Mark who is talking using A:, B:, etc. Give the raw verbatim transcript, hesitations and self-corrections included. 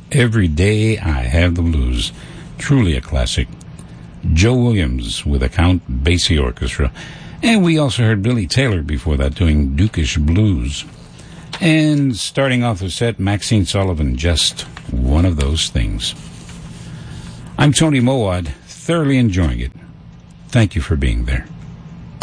A: Every Day I Have the Blues. Truly a classic. Joe Williams with a Count Basie Orchestra. And we also heard Billy Taylor before that doing Dukish Blues. And starting off the set, Maxine Sullivan, Just One of Those Things. I'm Tony Mowat, thoroughly enjoying it. Thank you for being there.